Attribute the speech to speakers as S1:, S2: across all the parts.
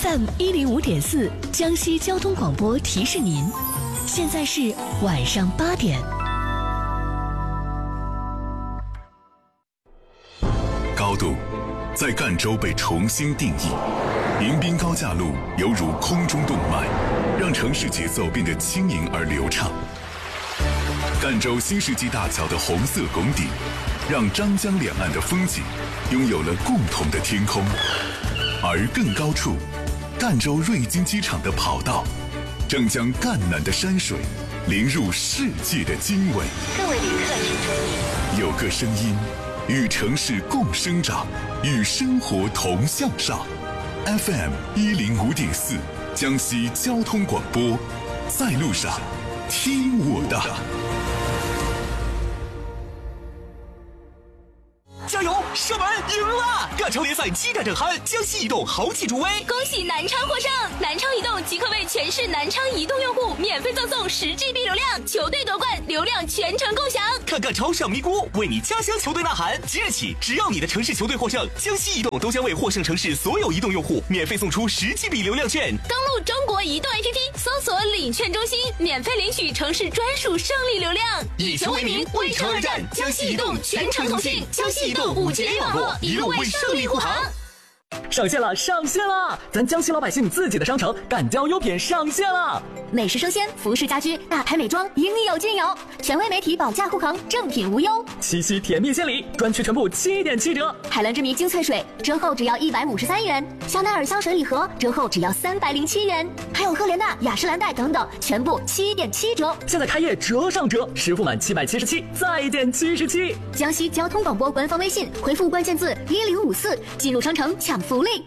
S1: FM105.4江西交通广播提示您，现在是晚上8点。
S2: 高度在赣州被重新定义，迎宾高架路犹如空中动脉，让城市节奏变得轻盈而流畅。赣州新世纪大桥的红色拱顶，让张江两岸的风景拥有了共同的天空。而更高处，赣州瑞金机场的跑道，正将赣南的山水淋入世界的经纬。
S3: 各位旅客请注意，
S2: 有个声音，与城市共生长，与生活同向上。FM105.4江西交通广播，在路上听我的。
S4: 加油！射门赢了！赣州联赛7战正酣，江西移动豪气助威，
S5: 恭喜南昌获胜！南昌移动即刻为全市南昌移动用户免费赠送10GB 流量，球队夺冠，流量全程共享。
S4: 看赣超上咪咕，为你家乡球队呐喊！即日起，只要你的城市球队获胜，江西移动都将为获胜城市所有移动用户免费送出10GB 流量券。
S5: 登录中国移动 APP， 搜索领券中心，免费领取城市专属胜利流量。
S4: 以球为名，为城而战，江西移动全程通信，江西移动5G 联网络，一路为胜利护航。
S6: 上线了，上线了！咱江西老百姓自己的商城赣交优品上线了，
S7: 美食生鲜、服饰家居、大牌美妆，应有尽有。权威媒体保价护航，正品无忧。
S6: 七夕甜蜜献礼，专区全部7.7折。
S7: 海蓝之谜精粹水折后只要153元，香奈儿香水礼盒折后只要307元，还有赫莲娜、雅诗兰黛等等，全部7.7折。
S6: 现在开业折上折，实付满777再减77。
S7: 江西交通广播官方微信回复关键字1054，进入商城抢福利。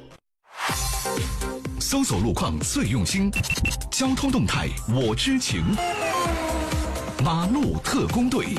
S2: 搜索路况最用心，交通动态我知情，马路特工队。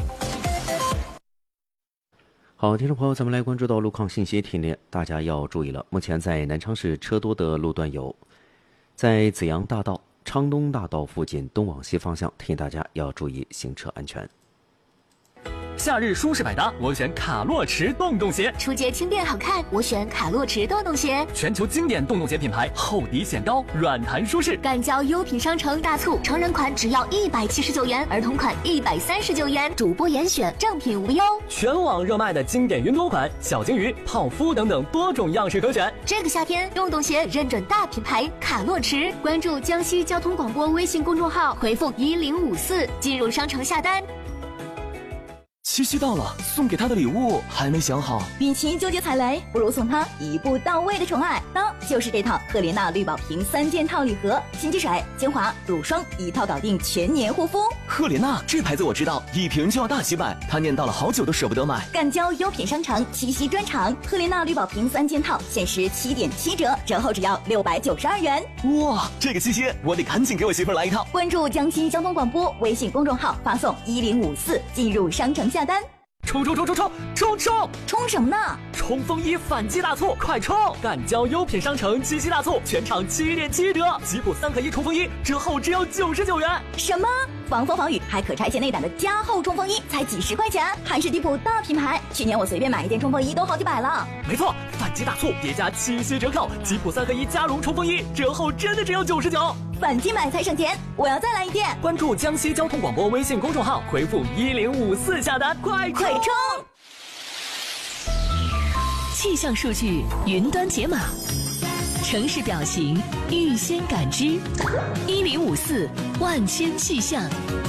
S8: 好，听众朋友，咱们来关注到路况信息提示，大家要注意了。目前在南昌市车多的路段有，在紫阳大道、昌东大道附近东往西方向，提醒大家要注意行车安全。
S6: 夏日舒适百搭，我选卡洛驰洞洞鞋；
S7: 出街轻便好看，我选卡洛驰洞洞鞋。
S6: 全球经典洞洞鞋品牌，厚底显高，软弹舒适。
S7: 赣交优品商城大促，成人款只要179元，儿童款139元，主播严选，正品无忧。
S6: 全网热卖的经典云朵款、小金鱼、泡芙等等多种样式可选。
S7: 这个夏天，洞洞鞋认准大品牌卡洛驰，关注江西交通广播微信公众号，回复1054进入商城下单。
S9: 七夕到了，送给他的礼物还没想好。
S10: 与其纠结踩雷，不如送他一步到位的宠爱。当就是这套赫莲娜绿宝瓶3件套礼盒，心机水、精华、乳霜一套搞定全年护肤。
S9: 赫莲娜这牌子我知道，一瓶就要大几百，他念叨了好久都舍不得买。
S10: 赣交优品商城七夕专场，赫莲娜绿宝瓶3件套限时7.7折，折后只要692元。
S9: 哇，这个七夕我得赶紧给我媳妇来一套。
S10: 关注江西交通广播微信公众号，发送1054进入商城下单。
S6: 冲！冲
S10: 什么呢？
S6: 冲锋衣反击大促，快冲！赣交优品商城七夕大促，全场7.7折，吉普3合1冲锋衣折后只要99元。
S10: 什么？防风防雨还可拆卸内胆的加厚冲锋衣才几十块钱，还是地普大品牌。去年我随便买一件冲锋衣都好几百了。
S6: 没错，反击大促叠加七夕折扣，吉普3合1加绒冲锋衣折后真的只有99。
S10: 反击买才省钱，我要再来一件。
S6: 关注江西交通广播微信公众号，回复1054下单，快冲！
S1: 气象数据云端解码，城市表情预先感知，1054万千气象。